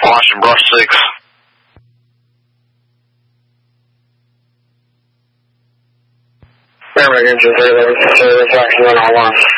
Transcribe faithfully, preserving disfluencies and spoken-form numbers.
Washington Brush six. Paramedic engine three eleven, service action one oh one.